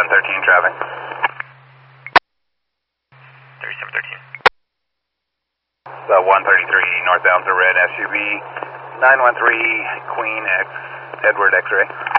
3713 traffic. 3713. 133 northbound to red SUV, 913 Queen X, Edward X-ray.